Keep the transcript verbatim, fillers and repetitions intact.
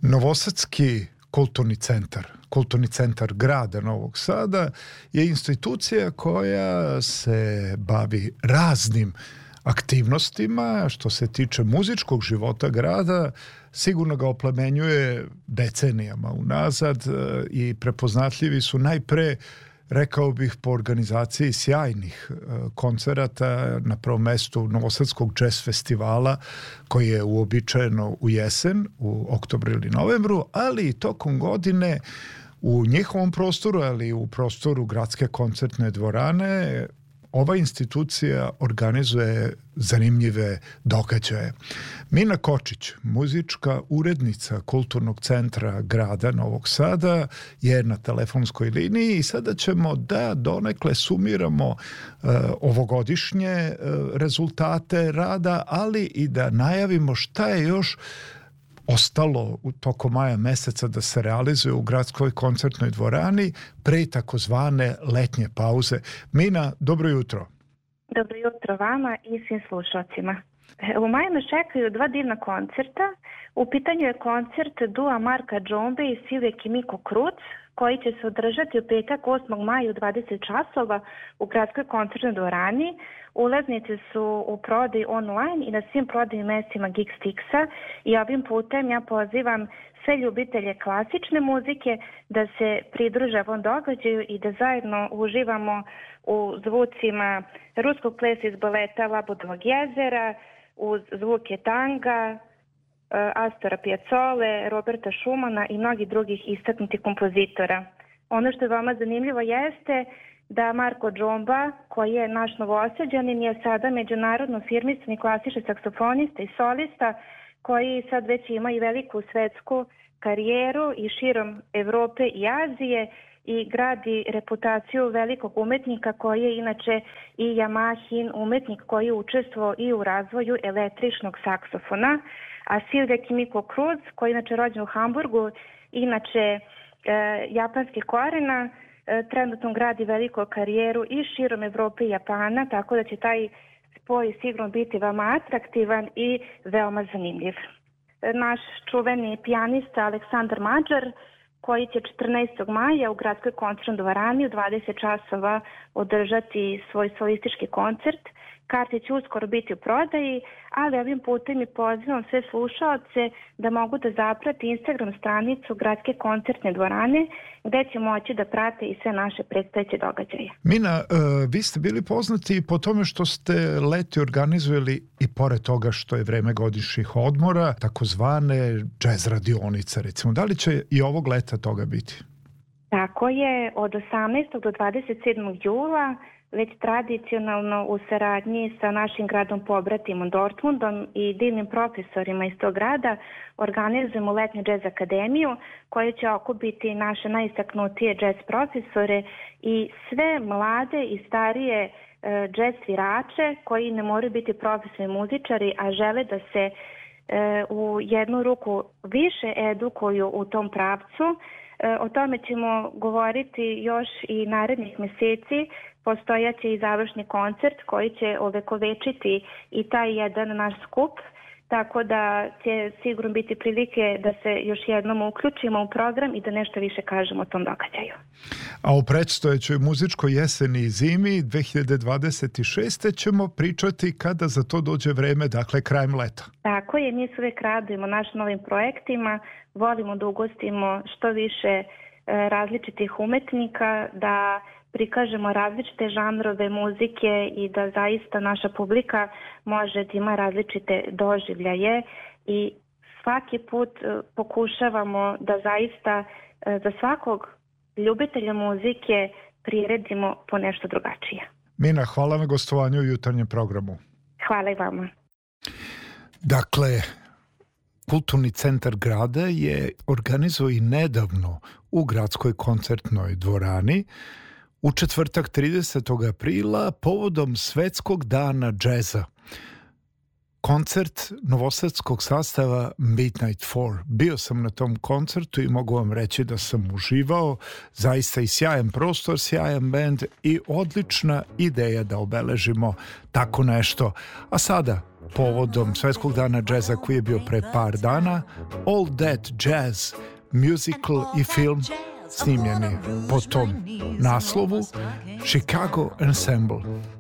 Novosadski kulturni centar, kulturni centar grada Novog Sada je institucija koja se bavi raznim aktivnostima što se tiče muzičkog života grada. Sigurno ga oplemenjuje decenijama unazad i prepoznatljivi su najpre, rekao bih, po organizaciji sjajnih koncerata, na prvom mestu Novosadskog jazz festivala koji je uobičajeno u jesen, u oktobru ili novembru, ali i tokom godine u njihovom prostoru, ali i u prostoru gradske koncertne dvorane ova institucija organizuje zanimljive događaje. Mina Kočić, muzička urednica Kulturnog centra grada Novog Sada, je na telefonskoj liniji i sada ćemo da donekle sumiramo uh, ovogodišnje uh, rezultate rada, ali i da najavimo šta je još ostalo u toku maja meseca da se realizuje u gradskoj koncertnoj dvorani pre takozvane letnje pauze. Mina, dobro jutro. Dobro jutro vama i svim slušalcima. U maju nas čekaju dva divna koncerta. U pitanju je koncert dua Marka Džombe i Silvije Kimiko Kruc, koji će se održati u petak osmog maja u dvadeset časova u gradskoj koncertnoj dvorani. Ulaznice su u prodaji online i na svim prodajnim mestima Geekstixa i ovim putem ja pozivam sve ljubitelje klasične muzike da se pridruže ovom događaju i da zajedno uživamo u zvucima ruskog plesa iz baleta Labudovog jezera, uz zvuke tanga, Astora Piazzole, Roberta Schumana i mnogih drugih istaknutih kompozitora. Ono što je veoma zanimljivo jeste da Marko Džomba, koji je naš Novosađanin, je sada međunarodno firmisani klasični saksofonista i solista koji sad već ima i veliku svetsku karijeru i širom Evrope i Azije i gradi reputaciju velikog umetnika koji je inače i Yamahin umetnik koji je učestvovao i u razvoju električnog saksofona. A Silvija Kimiko Kruc, koji je inače rođen u Hamburgu, inače e, japanskih korena, e, trenutno gradi veliku karijeru i širom Evrope i Japana, tako da će taj spoj sigurno biti veoma atraktivan i veoma zanimljiv. E, naš čuveni pijanista Aleksandar Mađar, koji će četrnaestog maja u gradskoj koncertnoj dvorani u dvadeset časova održati svoj solistički koncert. Karte će uskoro biti u prodaji, ali ovim putem i pozivam sve slušaoce da mogu da zaprati Instagram stranicu Gradske koncertne dvorane, gde će moći da prate i sve naše predstojeće događaje. Mina, vi ste bili poznati po tome što ste leti organizovali i pored toga što je vreme godišnjih odmora, takozvane džez radionice, recimo. Da li će i ovog leta toga biti? Tako je, od osamnaestog do dvadeset sedmog jula već tradicionalno u saradnji sa našim gradom pobratimom Dortmundom i divnim profesorima iz tog grada organizujemo letnju džez akademiju koja će okupiti naše najistaknutije džez profesore i sve mlade i starije e, džez svirače koji ne moraju biti profesionalni muzičari, a žele da se e, u jednu ruku više edukuju u tom pravcu. E, o tome ćemo govoriti još i narednih meseci. Postojaće i završni koncert koji će ovekovečiti i taj jedan naš skup, tako da će sigurno biti prilike da se još jednom uključimo u program i da nešto više kažemo o tom događaju. A o predstojećoj muzičkoj jeseni i zimi dve hiljade dvadeset šeste. ćemo pričati kada za to dođe vreme, dakle krajem leta. Tako je, mi se uvek radujemo našim novim projektima, volimo da ugostimo što više različitih umetnika, da prikažemo različite žanrove muzike i da zaista naša publika može da ima različite doživljaje i svaki put pokušavamo da zaista za svakog ljubitelja muzike priredimo po nešto drugačije. Mina, hvala na gostovanju u jutarnjem programu. Hvala i vama. Dakle, Kulturni centar grada je organizovao i nedavno u gradskoj koncertnoj dvorani u četvrtak tridesetog aprila povodom Svetskog dana džeza. Koncert novosadskog sastava Midnight Four. Bio sam na tom koncertu i mogu vam reći da sam uživao. Zaista i sjajan prostor, sjajan bend i odlična ideja da obeležimo tako nešto. A sada povodom Svetskog dana džeza koji je bio pre par dana. All That Jazz musical i film snimljeni po tom naslovu, Chicago Ensemble.